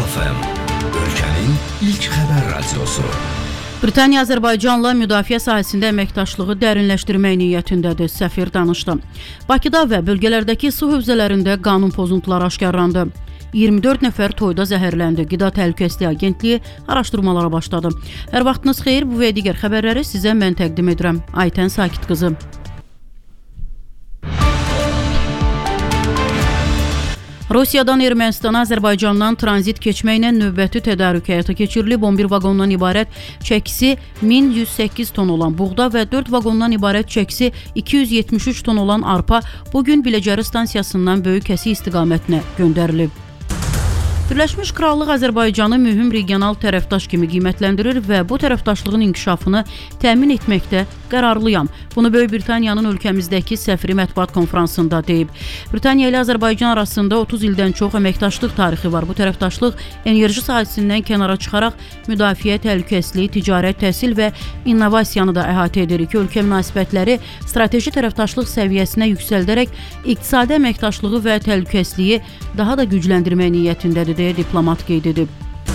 FM, ölkənin ilk xəbər radiosu. Britaniya Azərbaycanla müdafiə sahəsində əməkdaşlığı dərinləşdirmək niyyətindədir, səfir danışdı. Bakıda və bölgələrdəki su hövzələrində qanun pozuntuları aşkarlandı. 24 nəfər toyda zəhərləndi. Qida Təhlükəsizliyi Agentliyi araşdırmalara başladı. Hər vaxtınız xeyir, bu və digər xəbərləri sizə mən təqdim edirəm. Aytən Sakit qızı. Rusiyadan Ermənistana Azərbaycandan tranzit keçməklə növbəti tədarük həyata keçirilib. 11 vaqondan ibarət çəkisi 1108 ton olan buğda və 4 vaqondan ibarət çəkisi 273 ton olan arpa bugün Biləcəri stansiyasından Böyükəsi istiqamətinə göndərilib. Birləşmiş Krallıq Azərbaycanı mühüm regional tərəfdaş kimi qiymətləndirir və bu tərəfdaşlığın inkişafını təmin etməkdə qərarlıyam. Bunu Böyük Britaniyanın ölkəmizdəki səfiri mətbuat konfransında deyib. Britaniya ilə Azərbaycan arasında 30 ildən çox əməkdaşlıq tarixi var. Bu tərəfdaşlıq enerji sahəsindən kənara çıxaraq müdafiə, təhlükəsizlik, ticarət, təhsil və innovasiyanı da əhatə edir. İki ölkə münasibətləri strateji tərəfdaşlıq səviyyəsinə yüksəldərək iqtisadi əməkdaşlığı və təhlükəsizliyi daha da gücləndirmək niyyətindədir, deyə diplomat qeyd edib.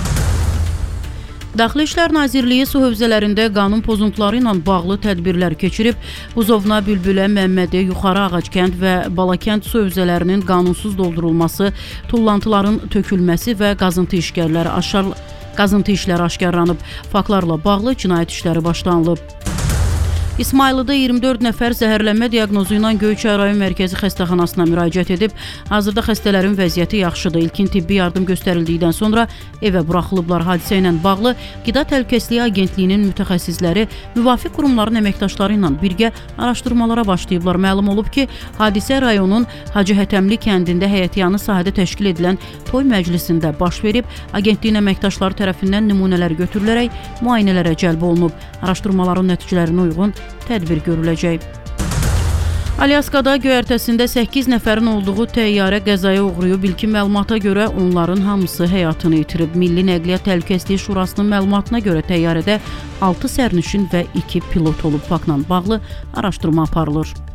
Daxili İşlər Nazirliyi su hövzələrində qanun pozuntuları ilə bağlı tədbirlər keçirib. Buzovna, Bülbülə, Məmmədi, Yuxarı Ağackənd və Balakənd su hövzələrinin qanunsuz doldurulması, tullantıların tökülməsi və qazıntı işləri aşkarlanıb. Faktlarla bağlı cinayət işləri başlanılıb. İsmayılıda 24 nəfər zəhərlənmə diaqnozu ilə Göyçay rayon mərkəzi xəstəxanasına müraciət edib. Hazırda xəstələrin vəziyyəti yaxşıdır. İlkin tibbi yardım göstərildikdən sonra evə buraxılıblar. Hadisə ilə bağlı Qida Təhlükəsizliyi Agentliyinin mütəxəssisləri müvafiq qurumların əməkdaşları ilə birgə araşdırmalara başlayıblar. Məlum olub ki, hadisə rayonun Hacı Hətəmli kəndində həyətyanı sahədə təşkil edilən toy məclisində baş verib. Agentliyin əməkdaşları tərəfindən nümunələr götürülərək müayinələrə cəlb olunub. Araşdırmaların nəticələrinə uyğun tədbir görüləcək. Alyaskada göyərtəsində 8 nəfərin olduğu təyyarə qəzaya uğrayıb. İlkin məlumata görə onların hamısı həyatını itirib. Milli Nəqliyyat Təhlükəsizliyi Şurasının məlumatına görə təyyarədə 6 sərnişin və 2 pilot olub. Faktla bağlı araşdırma aparılır.